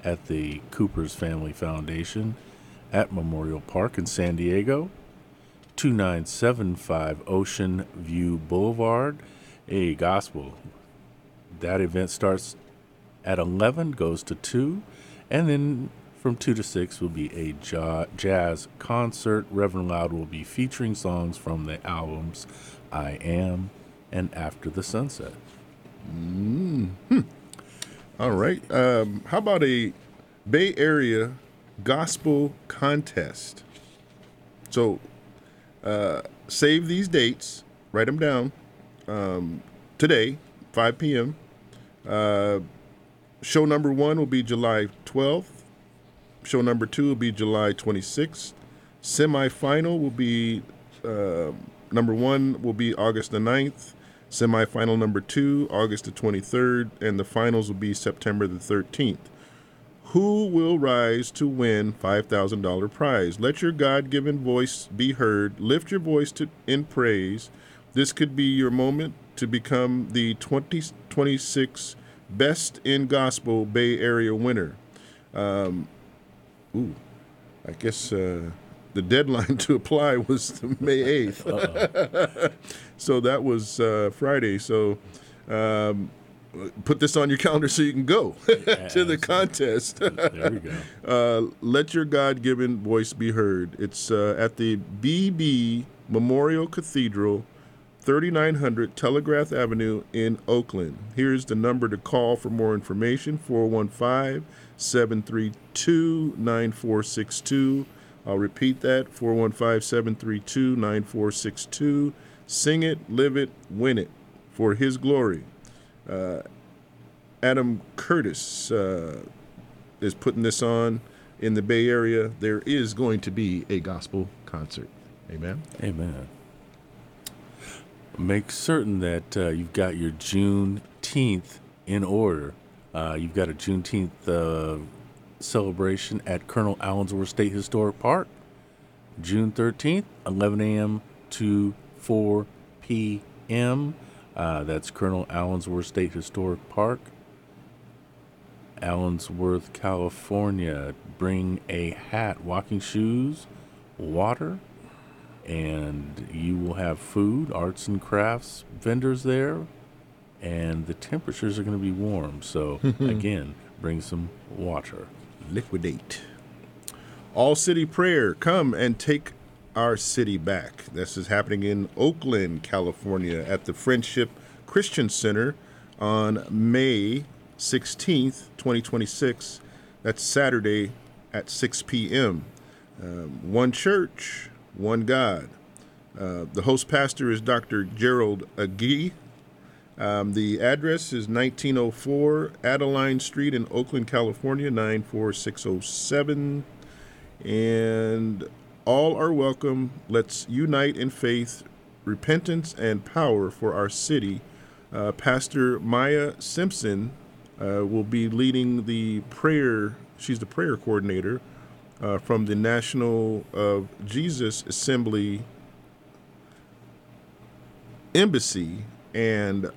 at the Cooper's Family Foundation at Memorial Park in San Diego, 2975 Ocean View Boulevard, a gospel. That event starts at 11, goes to 2, and then from 2 to 6 will be a jazz concert. Reverend Loud will be featuring songs from the albums I Am and After the Sunset. All right. How about a Bay Area gospel contest? So save these dates, write them down. Today, 5 p.m. Show number 1 will be July 12th. Show number 2 will be July 26th. Semi-final will be, number 1 will be August the 9th. Semi-final number 2, August the 23rd. And the finals will be September the 13th. Who will rise to win $5,000 prize? Let your God-given voice be heard. Lift your voice in praise. This could be your moment to become the 2026 Best in Gospel Bay Area winner. I guess the deadline to apply was May 8th. So that was Friday. So put this on your calendar so you can go to the contest. There we go. Let your God-given voice be heard. It's at the BB Memorial Cathedral, 3900 Telegraph Avenue in Oakland. Here's the number to call for more information, 415-732-9462. I'll repeat that, 415-732-9462. Sing it, live it, win it for His glory. Adam Curtis is putting this on in the Bay Area. There is going to be a gospel concert. Amen? Amen. Make certain that you've got your Juneteenth in order. You've got a Juneteenth celebration at Colonel Allensworth State Historic Park, June 13th, 11 a.m. to 4 p.m. That's Colonel Allensworth State Historic Park, Allensworth, California. Bring a hat, walking shoes, water, and you will have food, arts and crafts vendors there, and the temperatures are going to be warm. So, again, bring some water. Liquidate. All City Prayer, come and take our city back. This is happening in Oakland, California at the Friendship Christian Center on May 16th, 2026. That's Saturday at 6 p.m. One church, one God. The host pastor is Dr. Gerald Agee. The address is 1904 Adeline Street in Oakland, California, 94607. And all are welcome. Let's unite in faith, repentance, and power for our city. Pastor Maya Simpson will be leading the prayer. She's the prayer coordinator from the National of Jesus Assembly Embassy and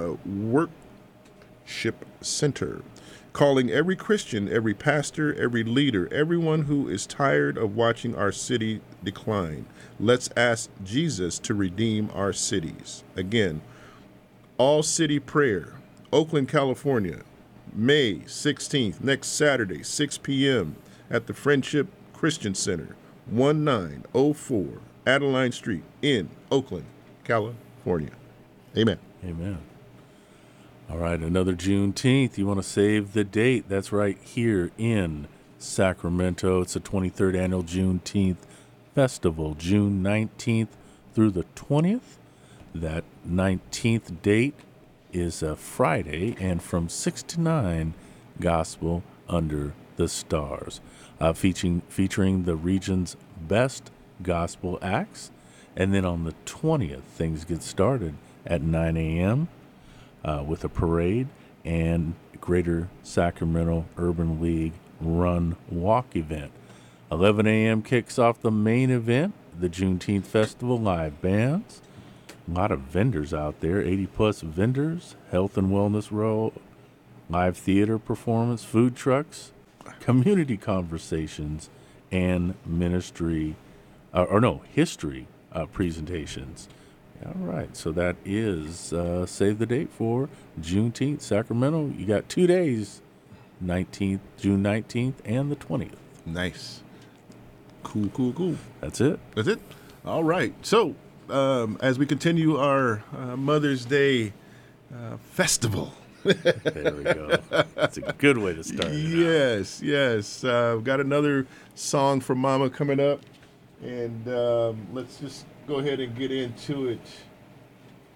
Worship Center, calling every Christian, every pastor, every leader, everyone who is tired of watching our city decline. Let's ask Jesus to redeem our cities. Again, All City Prayer, Oakland, California, May 16th, next Saturday, 6 p.m. at the Friendship Christian Center, 1904 Adeline Street in Oakland, California. Amen. Amen. All right, another Juneteenth. You want to save the date. That's right here in Sacramento. It's the 23rd Annual Juneteenth Festival, June 19th through the 20th. That 19th date is a Friday, and from 6 to 9, Gospel Under the Stars, featuring the region's best gospel acts. And then on the 20th, things get started at 9 a.m. With a parade and Greater Sacramento Urban League Run Walk event. 11 a.m. kicks off the main event, the Juneteenth Festival, live bands. A lot of vendors out there, 80-plus vendors, health and wellness row, live theater performance, food trucks. community conversations, and ministry, history presentations. All right, so that is save the date for Juneteenth, Sacramento. You got 2 days, June 19th and the 20th. Nice. Cool. That's it. That's it. All right. So, as we continue our Mother's Day festival. There we go. That's a good way to start it. Yes. We've got another song from Mama coming up, and let's just go ahead and get into it.